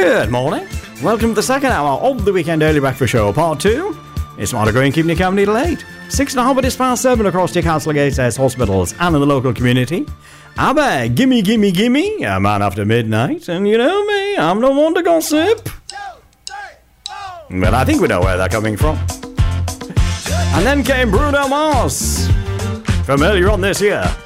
Good morning. Welcome to the second hour of the Weekend Daily Breakfast Show, part 2. It's Marta Green keeping you company till 8. 6 now, but it's past 7 across Newcastle Gateshead hospitals and in the local community. ABBA, gimme, gimme, gimme, a man after midnight. And you know me, I'm no one to gossip. 2, 3, 4. But I think we know where they're coming from. And then came Bruno Mars from earlier on this year.